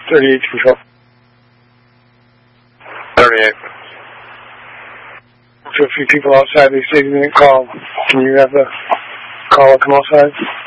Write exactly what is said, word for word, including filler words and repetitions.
thirty-eight to control. thirty-eight. So a few people outside the stadium didn't call. Can you have the caller come outside?